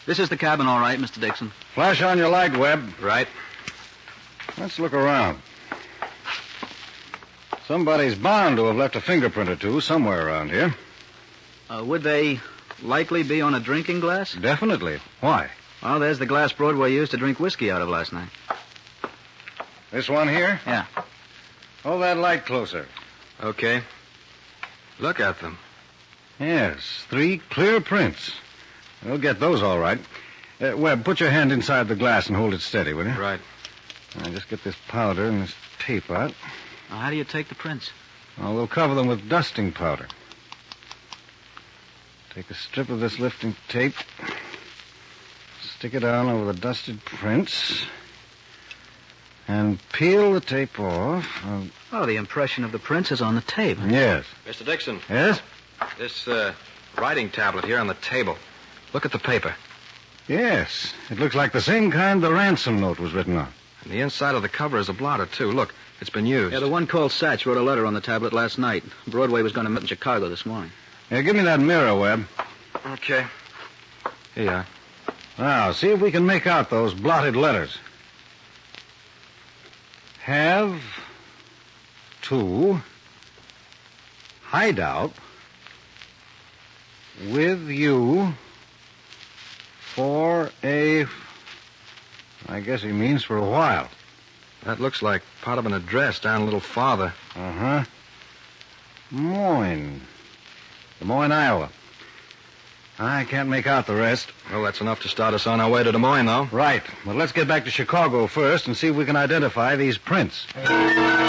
This is the cabin, all right, Mr. Dixon. Flash on your light, Webb. Right. Let's look around. Somebody's bound to have left a fingerprint or two somewhere around here. Would they likely be on a drinking glass? Definitely. Why? Well, there's the glass Broadway used to drink whiskey out of last night. This one here? Yeah. Hold that light closer. Okay. Look at them. Yes, 3 clear prints. We'll get those all right. Webb, put your hand inside the glass and hold it steady, will you? Right. Now, just get this powder and this tape out. Now, how do you take the prints? Well, we'll cover them with dusting powder. Take a strip of this lifting tape, stick it down over the dusted prints, and peel the tape off. Oh, the impression of the prints is on the tape. Yes. Mr. Dixon. Yes? This writing tablet here on the table. Look at the paper. Yes. It looks like the same kind the ransom note was written on. And the inside of the cover is a blotter, too. Look, it's been used. Yeah, the one called Satch wrote a letter on the tablet last night. Broadway was going to meet in Chicago this morning. Here, give me that mirror, Webb. Okay. Here you are. Now, see if we can make out those blotted letters. Have to hide out with you for I guess he means for a while. That looks like part of an address down a little farther. Uh-huh. Des Moines, Iowa. I can't make out the rest. Well, that's enough to start us on our way to Des Moines, though. Right. But let's get back to Chicago first and see if we can identify these prints.